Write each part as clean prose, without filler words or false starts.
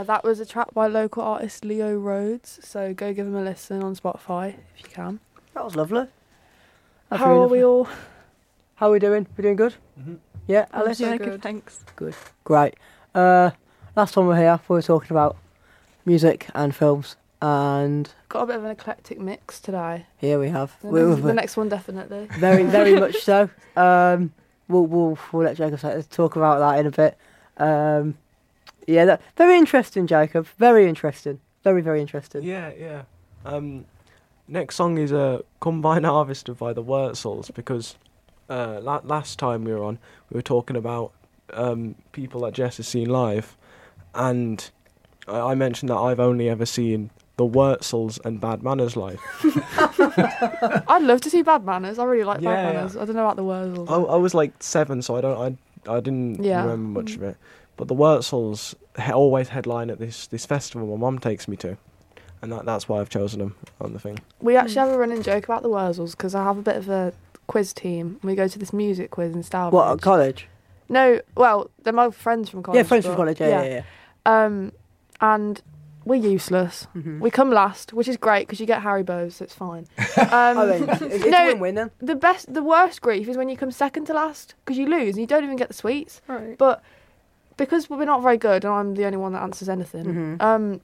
That was a track by local artist Leo Rhodes, so go give him a listen on Spotify if you can. That was lovely. How are we all? How are we doing? We doing good? Mm-hmm. Yeah, Alice? Yeah, good, thanks. Good. Great. Last time we were here, we were talking about music and films, and Got a bit of an eclectic mix today. here we have. The next one definitely. Very, very much so. We'll let Jacob talk about that in a bit. Very interesting, Jacob. Very interesting. Very, very interesting. Yeah. Next song is Combine Harvester by the Wurzels, because last time we were talking about people that Jess has seen live, and I mentioned that I've only ever seen the Wurzels and Bad Manners live. I'd love to see Bad Manners. I really like Yeah, Bad Manners. I don't know about the Wurzels. I was like 7, so I didn't remember much of it. But the Wurzels always headline at this festival my mum takes me to, and that's why I've chosen them on the thing. We actually have a running joke about the Wurzels because I have a bit of a quiz team. We go to this music quiz in Stourbridge. What, at college? No, well, they're my friends from college. Yeah, friends from college, yeah. And we're useless. Mm-hmm. We come last, which is great because you get Haribo's, so it's fine. It's a win-win then. The worst grief is when you come second to last because you lose and you don't even get the sweets. Right. But because we're not very good and I'm the only one that answers anything,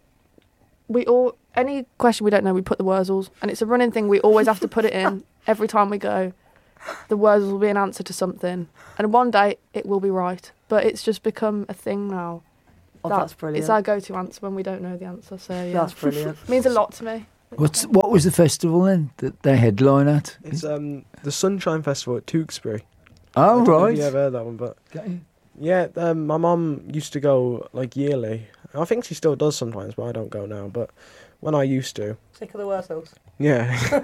any question we don't know, we put the Wurzels, and it's a running thing. We always have to put it in every time we go. The Wurzels will be an answer to something, and one day it will be right. But it's just become a thing now. Oh, that's brilliant. It's our go-to answer when we don't know the answer. So yeah, That's brilliant. It means a lot to me. What was the festival then that they headline at? It's the Sunshine Festival at Tewkesbury. Oh, I don't know right. if you ever heard that one, but yeah, my mum used to go like yearly. I think she still does sometimes, but I don't go now. But when I used to, Sick of the Wurzels. yeah.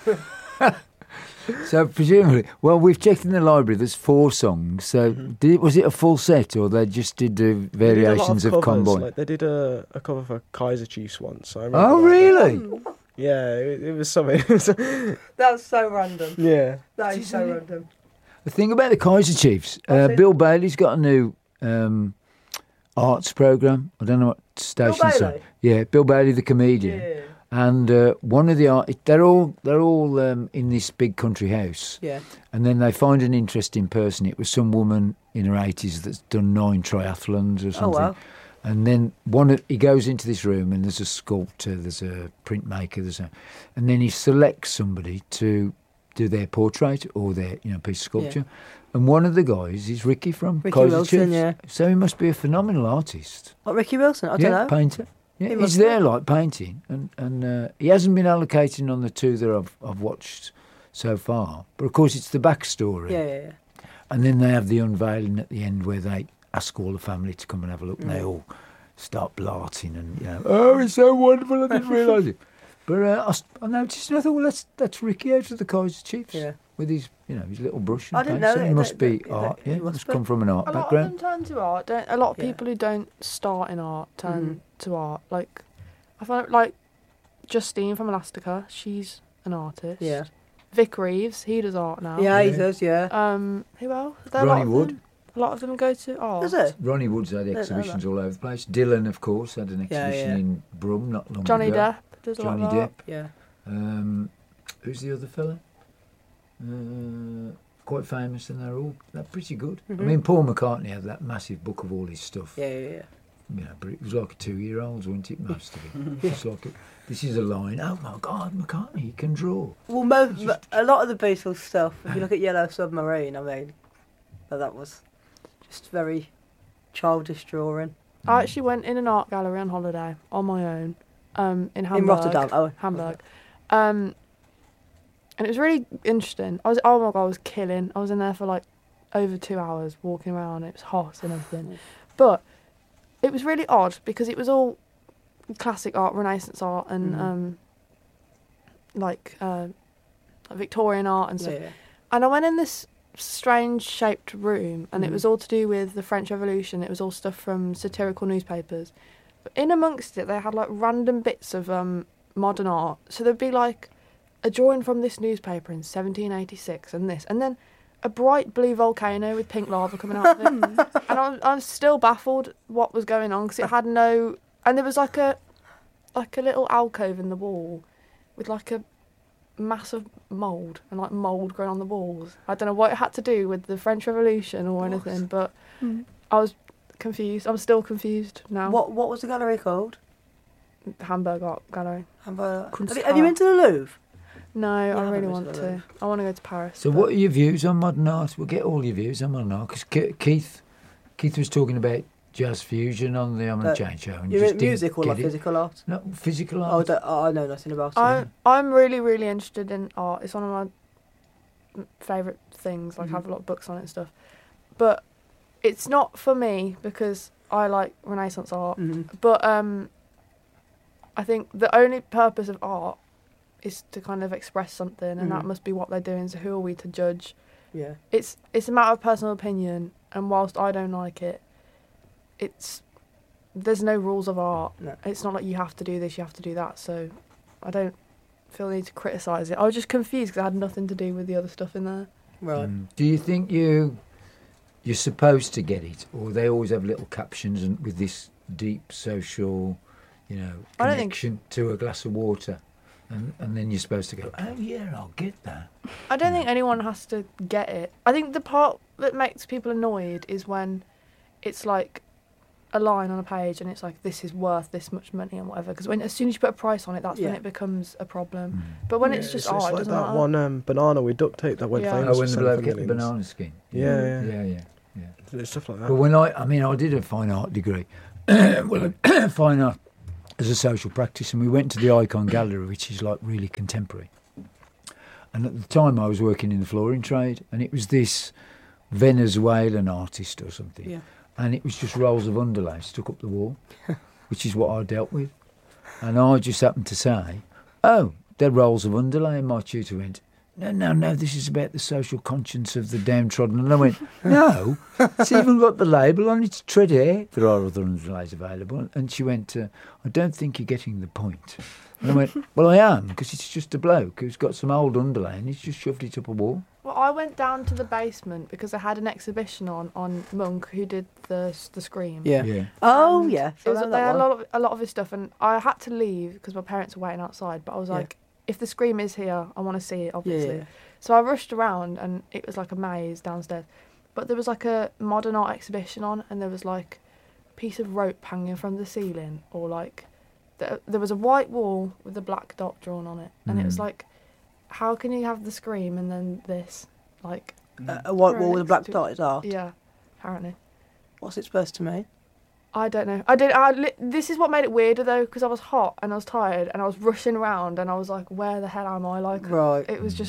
So presumably, well, we've checked in the library. There's 4 songs. So was it a full set, or they just did the variations of Combine? Like they did a cover for Kaiser Chiefs once. I remember Oh, that. really? Yeah, it was something. That's so random. Yeah. That is so random. The thing about the Kaiser Chiefs, Bill Bailey's got a new arts programme. I don't know what station it's on. Bailey? Yeah, Bill Bailey, the comedian. Yeah. And one of the they're all in this big country house. Yeah. And then they find an interesting person. It was some woman in her 80s that's done 9 triathlons or something. Oh, wow. And then he goes into this room, and there's a sculptor, there's a printmaker, and then he selects somebody to do their portrait or their piece of sculpture. Yeah. And one of the guys is Ricky from Ricky Kaiser Wilson, Chiefs. yeah. So he must be a phenomenal artist. What, Ricky Wilson? I don't know. Painter. Yeah, He he's must there be. like painting, and he hasn't been allocated on the 2 that I've watched so far. But of course, it's the backstory. Yeah. And then they have the unveiling at the end where they ask all the family to come and have a look, and they all start blarting and oh, it's so wonderful, I didn't realise it. But I noticed, and I thought, well, that's Ricky out of the Kaiser Chiefs with his his little brush and I didn't paint. know So that- he must be that- art. that- Yeah, he he must must be. come from an art A lot background. of them turn to art. A lot of Yeah. people who don't start in art turn to art. Like, I find like Justine from Elastica, she's an artist. Yeah. Vic Reeves, he does art now. Yeah, he does, yeah. Who else? There are Ronnie a lot of Wood. them. A lot of them go to art. Is it? Ronnie Wood's had know exhibitions all over the place. Dylan, of course, had an exhibition yeah. in Brum not long Johnny ago. Depp does a Johnny lot of art. Depp. Yeah. Who's the other fella? Quite famous, and they're pretty good. I mean, Paul McCartney had that massive book of all his stuff. Yeah. But it was like a 2-year-old's, wasn't it? Most of it. It's like this is a line. Oh my God, McCartney, he can draw. Well, a lot of the Beatles stuff, if you look at Yellow Submarine, I mean, that was just very childish drawing. I actually went in an art gallery on holiday on my own in Hamburg. In Rotterdam? Oh. Hamburg. And it was really interesting. I was killing. I was in there for like over 2 hours walking around. It was hot and everything. But it was really odd because it was all classic art, Renaissance art, and like Victorian art and stuff. Yeah. And I went in this strange shaped room, and it was all to do with the French Revolution. It was all stuff from satirical newspapers. But in amongst it, they had like random bits of modern art. So there'd be like a drawing from this newspaper in 1786 and this, and then a bright blue volcano with pink lava coming out of it. And I was still baffled what was going on because it had no And there was like a little alcove in the wall with like a massive mould and like mould growing on the walls. I don't know what it had to do with the French Revolution or anything, but I was confused. I'm still confused now. What was the gallery called? Hamburg Art Gallery. Have you been to the Louvre? No, I I haven't really been want to the to. Louvre. I want to go to Paris. So but- what are your views on modern art? We'll get all your views on modern art, because Keith was talking about jazz fusion on the Jane show. And You just mean music didn't or like get it. physical art? No, physical Oh, art. I know nothing about it. I'm really, really interested in art. It's one of my favourite things. Like, I have a lot of books on it and stuff. But it's not for me because I like Renaissance art. But I think the only purpose of art is to kind of express something, and that must be what they're doing. So who are we to judge? Yeah. It's a matter of personal opinion, and whilst I don't like it, there's no rules of art. No. It's not like you have to do this, you have to do that. So I don't feel the need to criticise it. I was just confused because it had nothing to do with the other stuff in there. Right. Do you think you're supposed to get it, or they always have little captions and with this deep social, I don't think- connection to a glass of water, and then you're supposed to go, oh yeah, I'll get that. I don't think anyone has to get it. I think the part that makes people annoyed is when it's like a line on a page and it's like, this is worth this much money and whatever. Because as soon as you put a price on it, that's when Yeah. it becomes a problem. But when it's just art, it like doesn't that matter. one banana with duct tape that went Yeah. famous. Oh, when for the selling bloke for get the millions. banana skin. Yeah. Yeah. It's stuff like that. But when I did a fine art degree, well, fine art as a social practice, and we went to the Icon Gallery, which is like really contemporary. And at the time, I was working in the flooring trade, and it was this Venezuelan artist or something, Yeah. and it was just rolls of underlay stuck up the wall, which is what I dealt with. And I just happened to say, "Oh, they're rolls of underlay," and my tutor went, No, this is about the social conscience of the downtrodden. And I went, no, it's even got the label on it, tread air. There are other underlays available. And she went, I don't think you're getting the point. And I went, well, I am, because it's just a bloke who's got some old underlay and he's just shoved it up a wall. Well, I went down to the basement because I had an exhibition on Monk, who did the Scream. Yeah. Oh, And yeah. It was, I know they that had one. a lot of his stuff, and I had to leave because my parents were waiting outside. But I was Yeah. like, if the Scream is here, I want to see it, obviously. Yeah. So I rushed around, and it was like a maze downstairs. But there was like a modern art exhibition on, and there was like a piece of rope hanging from the ceiling, or like there was a white wall with a black dot drawn on it, and it was like, how can you have the Scream and then this? Like, A white Right wall with a black next to- dot is art. yeah, apparently. What's it supposed to mean? I don't know. This is what made it weirder though, because I was hot and I was tired and I was rushing around and I was like, where the hell am I? Like, Right. it was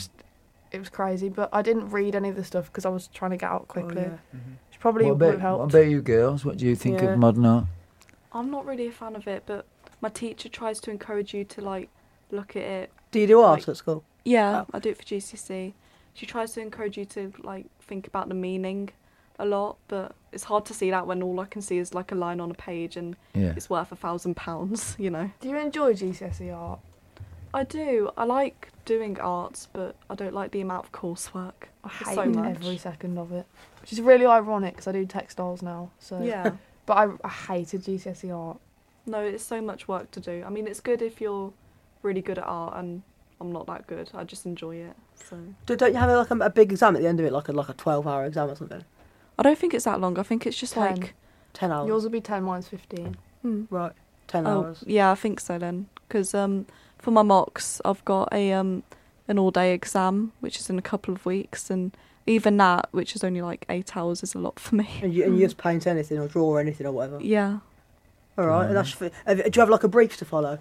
crazy. But I didn't read any of the stuff because I was trying to get out quickly. Oh, yeah. Which probably What would have about, helped. what about you girls? What do you think Yeah. of modern art? I'm not really a fan of it, but my teacher tries to encourage you to like look at it. Do you do art Like- at school? Yeah, I do it for GCSE. She tries to encourage you to like think about the meaning a lot, but it's hard to see that when all I can see is like a line on a page and Yeah. it's worth £1,000, you know. Do you enjoy GCSE art? I do. I like doing arts, but I don't like the amount of coursework. I It's hate so much. every second of it. Which is really ironic because I do textiles now. So Yeah. But I hated GCSE art. No, it's so much work to do. I mean, it's good if you're really good at art, and I'm not that good. I just enjoy it. So Don't you have like a big exam at the end of it, like a 12-hour exam or something? I don't think it's that long. I think it's just 10. like 10 hours. Yours will be 10, mine's 15. Right. 10 Oh, hours. yeah, I think so then. Because for my mocks, I've got an all-day exam, which is in a couple of weeks, and even that, which is only like 8 hours, is a lot for me. And you just paint anything or draw anything or whatever. Yeah, All right. And that's do you have like a brief to follow?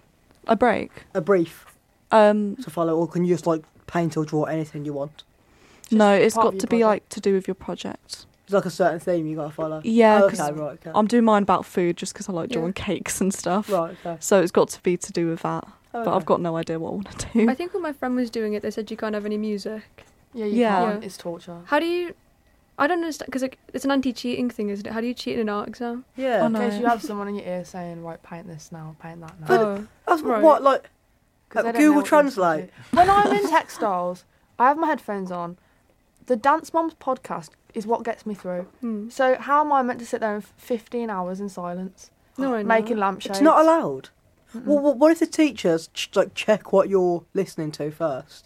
a break. A brief No, to follow, or can you just like paint or draw anything you want? it's part of got your to be project. like to do with your project. It's like a certain theme you got to follow. Yeah, Oh, 'cause okay, right. Okay. I'm doing mine about food just because I like Yeah. drawing cakes and stuff. Right. Okay. So it's got to be to do with that. Okay. But I've got no idea what I want to do. I think when my friend was doing it, they said you can't have any music. Yeah, you Yeah. can't. It's torture. How do you... I don't understand, because like, it's an anti-cheating thing, isn't it? How do you cheat in an art exam? Yeah. Oh, In no. case you have someone in your ear saying, right, paint this now, paint that now. But- Oh. That's Right. what like 'Cause they don't know Google what you're Translate. supposed to do. When I'm in textiles, I have my headphones on. The Dance Moms podcast is what gets me through. Hmm. So how am I meant to sit there in 15 hours in silence? No, I know. making lampshades. It's not allowed. Mm-mm. Well, what if the teachers check what you're listening to first?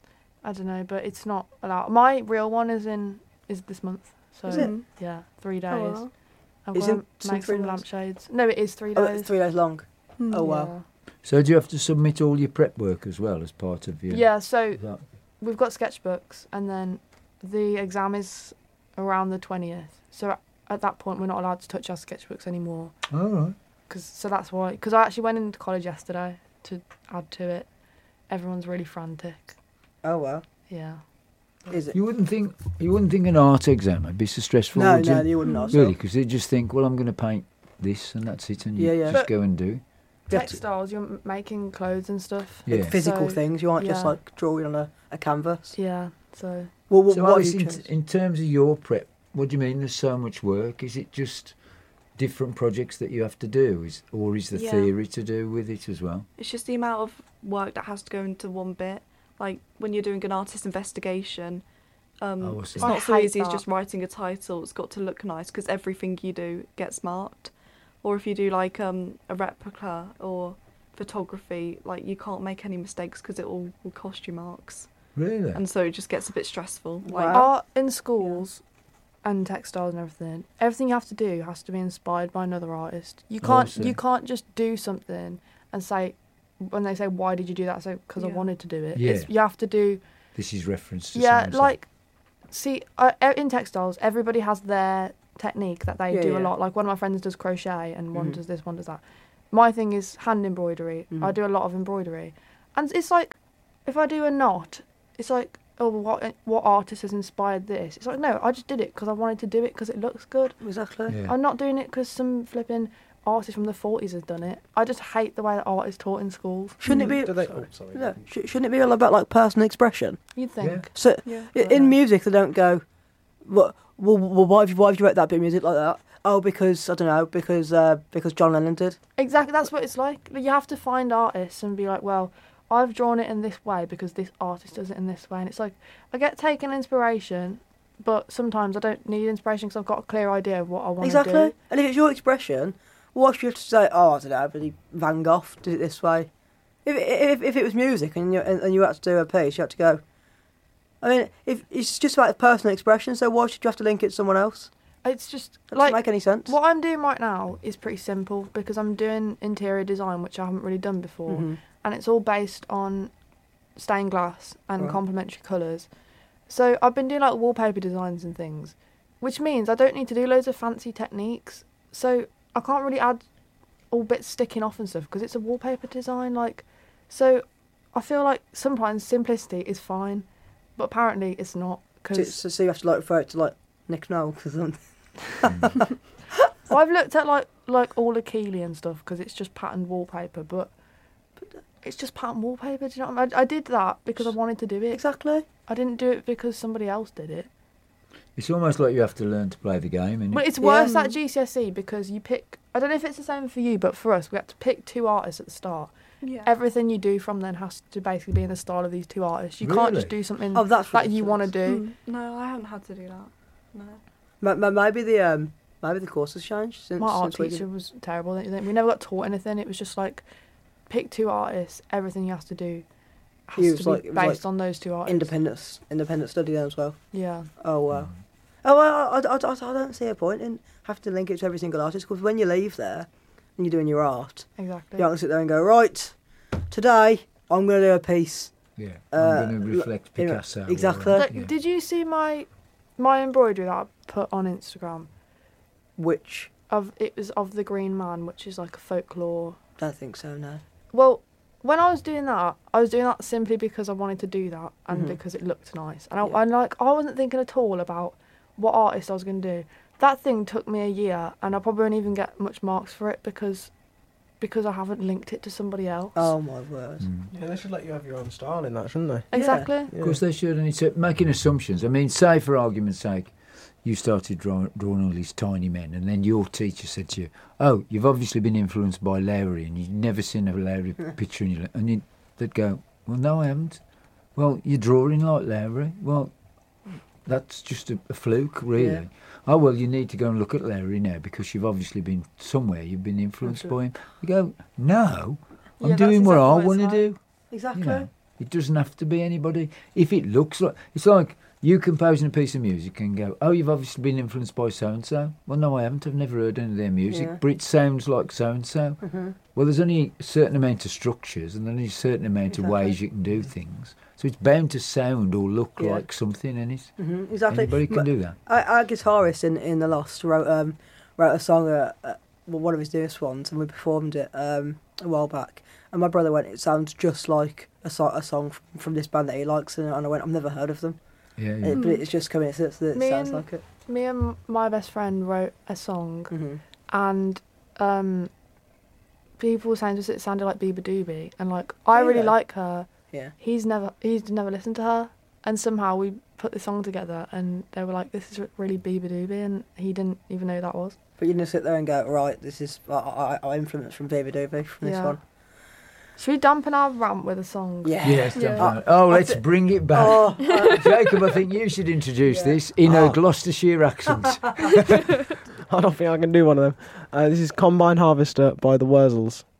I don't know, but it's not allowed. My real one is this month. So Is it? yeah, 3 days. Oh, wow. I'm Is gonna it in make 3 some days? lampshades. No, it is 3 Oh, days. it's 3 days long. Hmm. Oh, wow. So do you have to submit all your prep work as well as part of your... Yeah, so that? we've got sketchbooks, and then the exam is around the 20th. So at that point, we're not allowed to touch our sketchbooks anymore. All right. So that's why. Because I actually went into college yesterday to add to it. Everyone's really frantic. Oh, wow. Yeah. Is it? You wouldn't think an art exam would be so stressful, No, would you? no, you wouldn't ask. Really, because they just think, well, I'm going to paint this and that's it, and you Yeah, yeah. just But- go and do. You have to- Textiles, you're making clothes and stuff. Yeah. Physical So, things. You aren't just yeah. like drawing on a canvas. Yeah, so Well, So what have Alice, you in, chosen? in terms of your prep, what do you mean there's so much work? Is it just different projects that you have to do, or is the Yeah. theory to do with it as well? It's just the amount of work that has to go into one bit. Like when you're doing an artist investigation, Oh, I see. it's I not so hate easy as that. just writing a title. It's got to look nice because everything you do gets marked. Or if you do like a replica or photography, like you can't make any mistakes because it all will cost you marks. Really? And so it just gets a bit stressful. Like, Wow. art in schools and textiles and everything you have to do has to be inspired by another artist. You Oh, I can't see. you can't just do something and say, when they say why did you do that, I say because I Yeah. wanted to do it. Yeah. You have to do This is reference to yeah, someone's- like see in textiles everybody has their technique that they Yeah, do yeah. a lot. Like one of my friends does crochet and one Mhm. does this, one does that. My thing is hand embroidery. I Mhm. do a lot of embroidery, and it's like if I do a knot, it's like, oh, what artist has inspired this? It's like, no, I just did it because I wanted to do it because it looks good. Exactly. Yeah. I'm not doing it because some flipping artist from the 40s has done it. I just hate the way that art is taught in schools. Shouldn't it be? Do they? Sorry. Oh, sorry. Yeah. Shouldn't it be all about like personal expression? You'd think. So yeah. in music, they don't go, Well, why have you wrote that bit of music like that? Oh, because I don't know, because John Lennon did. Exactly, that's what it's like. You have to find artists and be like, well, I've drawn it in this way because this artist does it in this way. And it's like, I get taken inspiration, but sometimes I don't need inspiration because I've got a clear idea of what I want Exactly. to do. And if it's your expression, why should you have to say, oh, I don't know, but Van Gogh did it this way? If it was music and you had to do a piece, you had to go. I mean, if it's just about personal expression, so why should you have to link it to someone else? It's just, That doesn't like, make any sense. what I'm doing right now is pretty simple because I'm doing interior design, which I haven't really done before. Mhm. And it's all based on stained glass and Right. complementary colours. So I've been doing like wallpaper designs and things, which means I don't need to do loads of fancy techniques. So I can't really add all bits sticking off and stuff because it's a wallpaper design. Like, so I feel like sometimes simplicity is fine, but apparently it's not. So you have to like refer it to like Nick Nolte or something. Well, I've looked at like all the Keeley and stuff because it's just patterned wallpaper, but it's just patterned wallpaper. Do you know what I mean? I did that because I wanted to do it. Exactly. I didn't do it because somebody else did it. It's almost like you have to learn to play the game, isn't Well, it? it's worse Yeah. at GCSE because you pick. I don't know if it's the same for you, but for us, we had to pick two artists at the start. Yeah. Everything you do from then has to basically be in the style of these two artists. You can't just Really? do something Oh, that's that you want to do. No, I haven't had to do that. No. Maybe the course has changed since. My art since we teacher did- was terrible. We never got taught anything. It was just like pick two artists. Everything you have to do has Yeah, it to was be like- it was based on those two artists. independent study then as well. Yeah. Oh wow. Oh, well, I don't see a point in having to link it to every single artist because when you leave there and you're doing your art, Exactly. you don't sit there and go, right, today I'm going to do a piece. Yeah, Uh, I'm going to reflect you know, Picasso. or- exactly. Like, yeah. did you see my embroidery that I put on Instagram? Which It was of the Green Man, which is like a folklore. don't think so. No. Well, when I was doing that simply because I wanted to do that and Mhm. because it looked nice. And Yeah. I wasn't thinking at all about what artist I was going to do. That thing took me a year, and I probably won't even get much marks for it because I haven't linked it to somebody else. Oh my word. Mm. Yeah, they should let you have your own style in that, shouldn't they? Exactly. Yeah. Of course they should, and it's making assumptions. I mean, say for argument's sake, you started drawing all these tiny men, and then your teacher said to you, "Oh, you've obviously been influenced by Larry, and you've never seen a Larry picture in your life." And they'd go, "Well, no, I haven't." "Well, you're drawing like Larry." "Well, that's just a fluke, really." Yeah. oh, well, you need to go and look at Larry now because you've obviously been somewhere, you've been influenced by him. You go, no, I'm Yeah, doing that's what I exactly what want to it's do. Exactly. You know, it doesn't have to be anybody. If it looks like, it's like you composing a piece of music and go, oh, you've obviously been influenced by so-and-so. Well, no, I haven't. I've never heard any of their music, Yeah. but it sounds like so-and-so. Mhm. Well, there's only a certain amount of structures and only a certain amount of Exactly. ways you can do things. So it's bound to sound or look Yeah. like something in it. Mhm, exactly. Anybody can do that. Our guitarist in The Lost wrote a song at one of his newest ones, and we performed it a while back. And my brother went, it sounds just like a song from this band that he likes, and I went, I've never heard of them. Yeah, yeah. But it's just coincidence that it Me sounds and- like it. Me and my best friend wrote a song, Hmm. and people were saying just it sounded like Bieber Doobie, and like I really Yeah. like her. Yeah. He's never listened to her, and somehow we put the song together, and they were like, "This is really Bieber Doobie," and he didn't even know who that was. But you just sit there and go, right, this is I influenced from Baby Doobie from this Yeah. one. Should we dampen our rant with a song? Yeah. Yes, Yeah. definitely. Oh, let's bring it back. Oh, Jacob, I think you should introduce Yeah. this in a Gloucestershire accent. I don't think I can do one of them. This is Combine Harvester by the Wurzels.